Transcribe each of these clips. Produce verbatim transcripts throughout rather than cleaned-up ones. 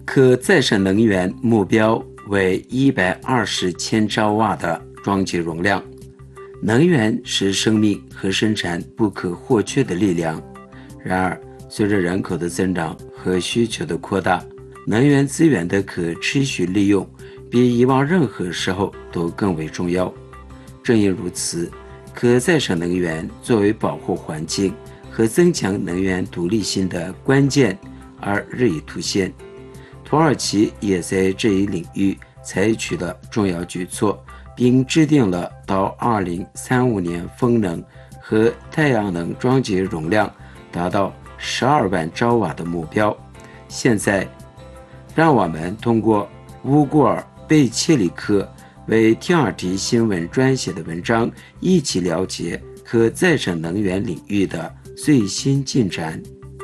可再生能源目标为一百二十千兆瓦的装机容量。能源是生命和生产不可或缺的力量。然而，随着人口的增长和需求的扩大，能源资源的可持续利用比以往任何时候都更为重要。正因如此，可再生能源作为保护环境和增强能源独立性的关键而日益凸显。土耳其也在这一领域采取了重要举措，并制定了到二零三五年风能和太阳能装机容量达到十二万兆瓦的目标。现在，让我们通过乌古尔·贝切里克为 T R T 新闻撰写的文章，一起了解可再生能源领域的最新进展。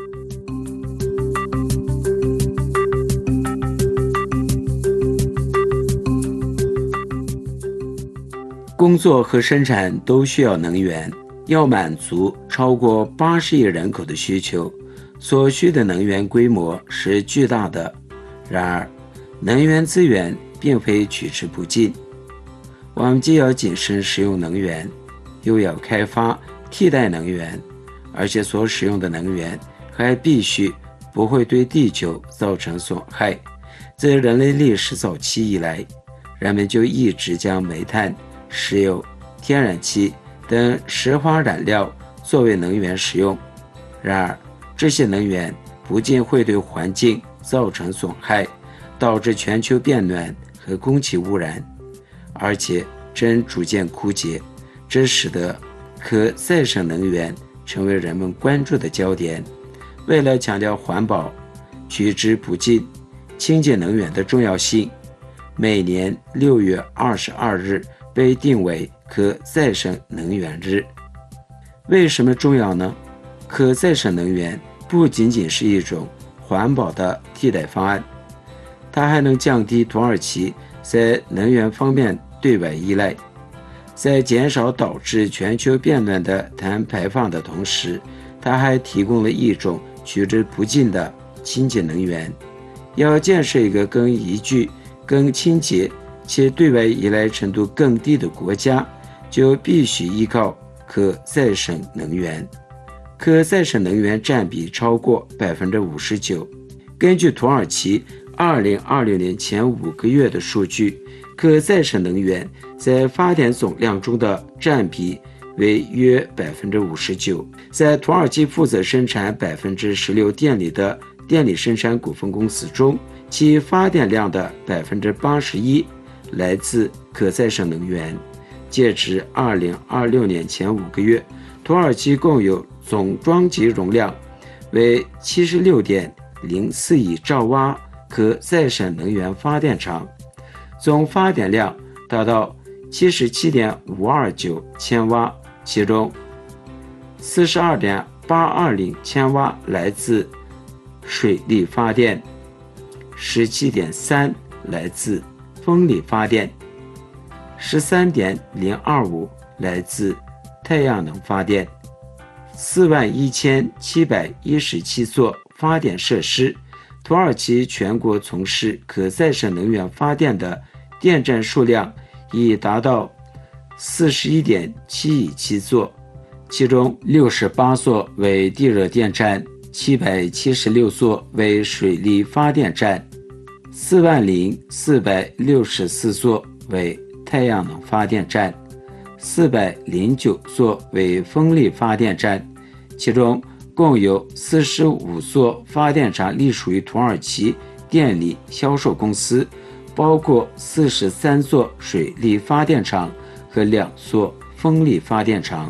工作和生产都需要能源，要满足超过八十亿人口的需求，所需的能源规模是巨大的。然而，能源资源并非取之不尽，我们既要谨慎使用能源，又要开发替代能源，而且所使用的能源还必须不会对地球造成损害。自人类历史早期以来，人们就一直将煤炭、石油、天然气等石化燃料作为能源使用。然而，这些能源不仅会对环境造成损害，导致全球变暖和空气污染，而且正逐渐枯竭，这使得可再生能源成为人们关注的焦点。为了强调环保、取之不尽、清洁能源的重要性，每年六月二十二日被定为可再生能源日。为什么重要呢？可再生能源不仅仅是一种环保的替代方案，它还能降低土耳其在能源方面对外依赖。在减少导致全球变暖的碳排放的同时，它还提供了一种取之不尽的清洁能源。要建设一个更宜居、更清洁且对外依赖程度更低的国家，就必须依靠可再生能源。可再生能源占比超过 百分之五十九。 根据土耳其二零二六年前五个月的数据，可再生能源在发电总量中的占比为约 百分之五十九。 在土耳其负责生产 百分之十六 电力的电力生产股份公司中，其发电量的 百分之八十一 来自可再生能源。截至二零二六年前五个月，土耳其共有总装机容量为 七十六点零四亿兆瓦可再生能源发电厂，总发电量达到 七十七点五二九千瓦，其中 四十二点八二零千瓦来自水力发电， 十七点三 来自风力发电， 十三点零二五 来自太阳能发电。四万一千七百一十七座发电设施，土耳其全国从事可再生能源发电的电站数量已达到 四十一点七亿七座，其中六十八座为地热电站，七百七十六座为水力发电站，四万零四百六十四座为太阳能发电站，四百零九座为风力发电站，其中共有四十五座发电厂隶属于土耳其电力销售公司，包括四十三座水力发电厂和两座风力发电厂。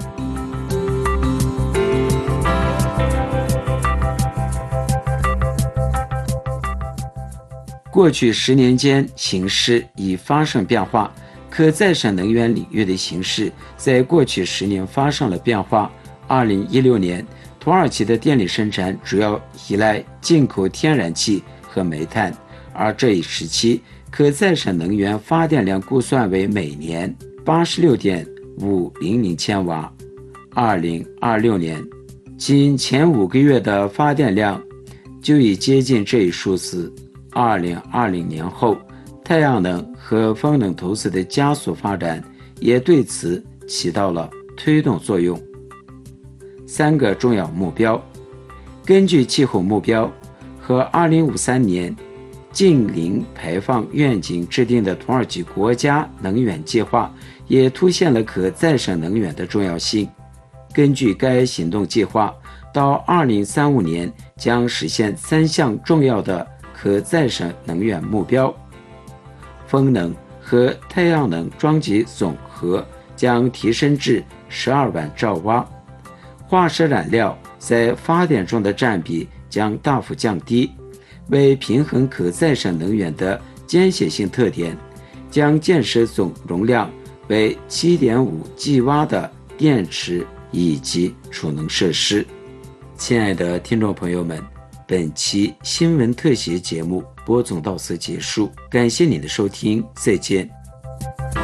过去十年间，形势已发生变化，可再生能源领域的形势在过去十年发生了变化。二零一六年，土耳其的电力生产主要依赖进口天然气和煤炭，而这一时期可再生能源发电量估算为每年 八十六点五零零千瓦。二零二六年，仅前五个月的发电量就已接近这一数字。 二零二零年后，太阳能和风能投资的加速发展也对此起到了推动作用。三个重要目标。根据气候目标和二零五三年净零排放愿景制定的土耳其国家能源计划也凸显了可再生能源的重要性。根据该行动计划，到二零三五年将实现三项重要的可再生能源目标：风能和太阳能装机总和将提升至十二万兆瓦，化石燃料在发电中的占比将大幅降低。为平衡可再生能源的间歇性特点，将建设总容量为 七点五吉瓦的电池以及储能设施。亲爱的听众朋友们，本期新闻特写节目播送到此结束，感谢您的收听，再见。